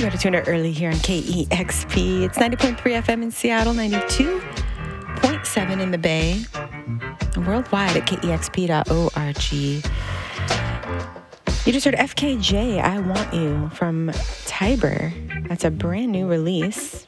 You got to tune it early here on KEXP. It's 90.3 FM in Seattle, 92.7 in the Bay, and worldwide at kexp.org. You just heard FKJ, I Want You, from Tiber. That's a brand new release.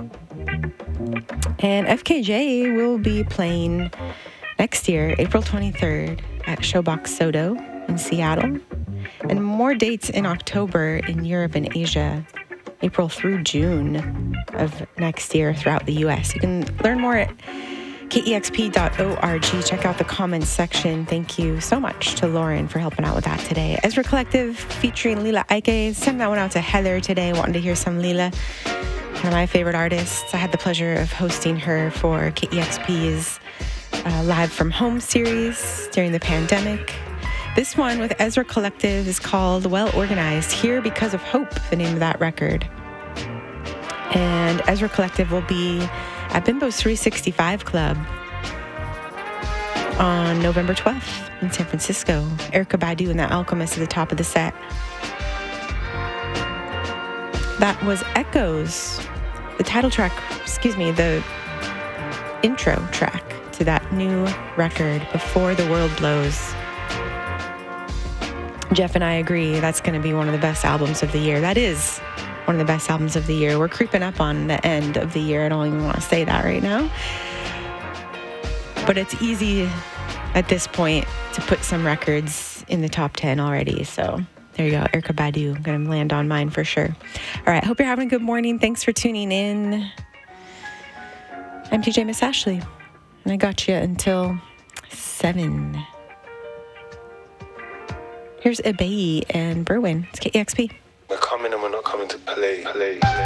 And FKJ will be playing next year, April 23rd, at Showbox Soto in Seattle. And more dates in October in Europe and Asia, April through June of next year throughout the U.S. You can learn more at kexp.org. Check out the comments section. Thank you so much to Lauren for helping out with that today. Ezra Collective featuring Lila Ike. Send that one out to Heather today, wanting to hear some Lila. One of my favorite artists. I had the pleasure of hosting her for KEXP's Live from Home series during the pandemic. This one with Ezra Collective is called Well Organized, Here Because of Hope, the name of that record. And Ezra Collective will be at Bimbo's 365 Club on November 12th in San Francisco. Erykah Badu and the Alchemist at the top of the set. That was Echoes, the title track, the intro track to that new record, Before the World Blows. Jeff and I agree that's going to be one of the best albums of the year. That is one of the best albums of the year. We're creeping up on the end of the year. I don't even want to say that right now. But it's easy at this point to put some records in the top 10 already. So there you go, Erykah Badu. I'm going to land on mine for sure. All right, hope you're having a good morning. Thanks for tuning in. I'm DJ Miss Ashley, and I got you until 7. Here's Ibeyi and Berwin. It's KEXP. We're coming and we're not coming to play.